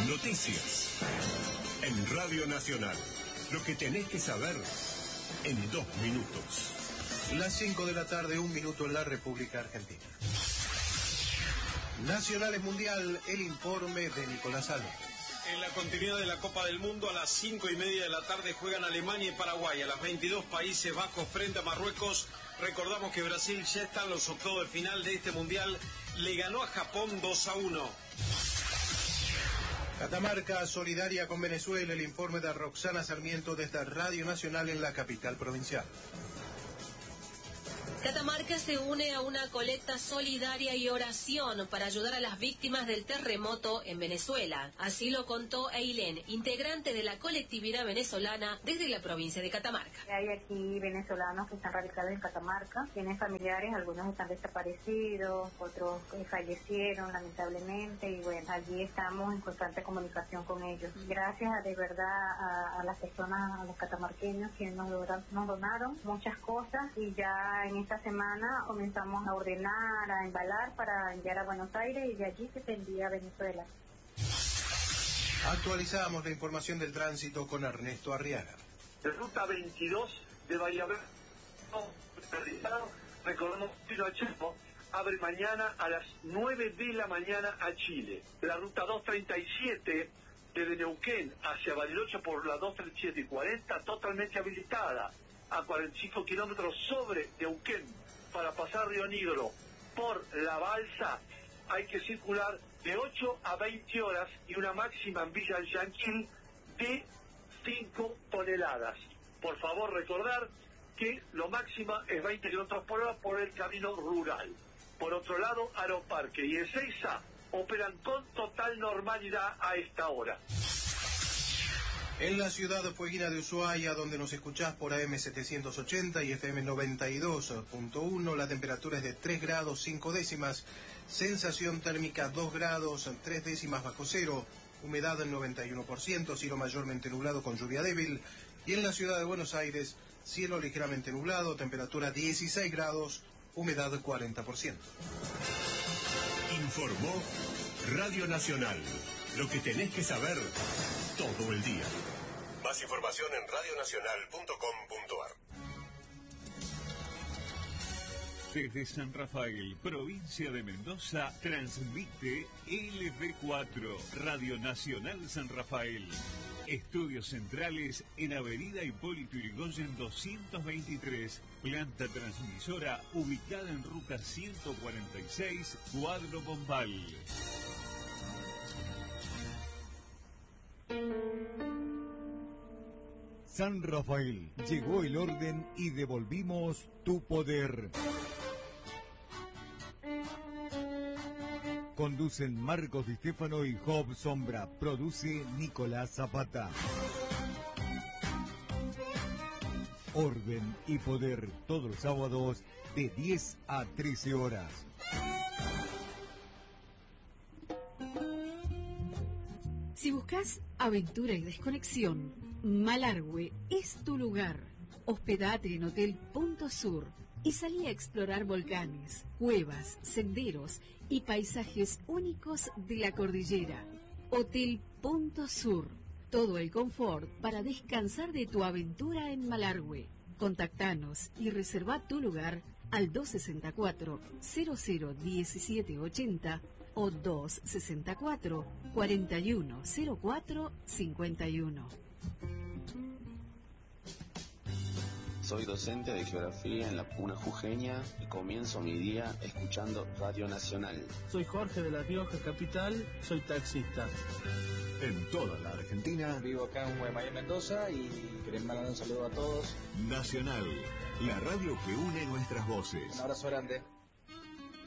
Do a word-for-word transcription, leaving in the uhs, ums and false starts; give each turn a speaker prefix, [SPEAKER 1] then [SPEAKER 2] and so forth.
[SPEAKER 1] Noticias en Radio Nacional. Lo que tenés que saber en dos minutos.
[SPEAKER 2] Las cinco de la tarde, un minuto en la República Argentina. Nacionales Mundial, el informe de Nicolás Álvarez.
[SPEAKER 3] En la continuidad de la Copa del Mundo, a las cinco y media de la tarde juegan Alemania y Paraguay. A las veintidós, Países Bajos frente a Marruecos. Recordamos que Brasil ya está en los octavos de final de este Mundial. Le ganó a Japón dos a uno.
[SPEAKER 2] Catamarca, solidaria con Venezuela, el informe de Roxana Sarmiento desde Radio Nacional en la capital provincial.
[SPEAKER 4] Catamarca se une a una colecta solidaria y oración para ayudar a las víctimas del terremoto en Venezuela. Así lo contó Eileen, integrante de la colectividad venezolana desde la provincia de Catamarca.
[SPEAKER 5] Hay aquí venezolanos que están radicados en Catamarca, tienen familiares, algunos están desaparecidos, otros fallecieron lamentablemente y bueno, allí estamos en constante comunicación con ellos. Gracias de verdad a, a las personas, a los catamarqueños que nos, nos donaron muchas cosas y ya en esta semana comenzamos a ordenar, a embalar para enviar a Buenos Aires y de allí se envía a Venezuela.
[SPEAKER 2] Actualizamos la información del tránsito con Ernesto Arriaga.
[SPEAKER 6] La ruta veintidós de Bahía Blanca, recordemos que Chaco abre mañana a las nueve de la mañana a Chile. La ruta doscientos treinta y siete desde Neuquén hacia Bariloche por la doscientos treinta y siete y cuarenta totalmente habilitada a cuarenta y cinco kilómetros sobre Neuquén para pasar Río Negro por la balsa. Hay que circular de ocho a veinte horas y una máxima en Villa del Yanquil de cinco toneladas. Por favor, recordar que lo máximo es veinte kilómetros por hora por el camino rural. Por otro lado, Aeroparque y Ezeiza operan con total normalidad a esta hora.
[SPEAKER 2] En la ciudad fueguina de Ushuaia, donde nos escuchás por A M setecientos ochenta y F M noventa y dos punto uno, la temperatura es de tres grados cinco décimas, sensación térmica dos grados tres décimas bajo cero, humedad del noventa y uno por ciento, cielo mayormente nublado con lluvia débil, y en la ciudad de Buenos Aires, cielo ligeramente nublado, temperatura dieciséis grados, humedad cuarenta por ciento.
[SPEAKER 1] Informó Radio Nacional. Lo que tenés que saber todo el día. Más información en radio nacional punto com punto a r.
[SPEAKER 7] Desde San Rafael, provincia de Mendoza, transmite L B cuatro, Radio Nacional San Rafael. Estudios centrales en Avenida Hipólito Yrigoyen doscientos veintitrés, planta transmisora ubicada en ruta ciento cuarenta y seis, Cuadro Bombal.
[SPEAKER 8] San Rafael, llegó el orden y devolvimos tu poder. Conducen Marcos Di Stefano y Job Sombra. Produce Nicolás Zapata. Orden y poder, todos los sábados de diez a trece horas.
[SPEAKER 9] Si buscas aventura y desconexión, Malargüe es tu lugar. Hospedate en Hotel Punto Sur y salí a explorar volcanes, cuevas, senderos y paisajes únicos de la cordillera. Hotel Punto Sur. Todo el confort para descansar de tu aventura en Malargüe. Contactanos y reserva tu lugar al dos sesenta y cuatro, cero cero diecisiete ochenta o dos sesenta y cuatro, cuarenta y uno cero cuatro cincuenta y uno.
[SPEAKER 10] Soy docente de geografía en la Puna Jujeña y comienzo mi día escuchando Radio Nacional.
[SPEAKER 11] Soy Jorge de La Rioja Capital, soy taxista.
[SPEAKER 1] En toda la Argentina.
[SPEAKER 12] Vivo acá en Guaymallén, Mendoza, y queremos mandar un saludo a todos.
[SPEAKER 1] Nacional, la radio que une nuestras voces.
[SPEAKER 12] Un abrazo grande.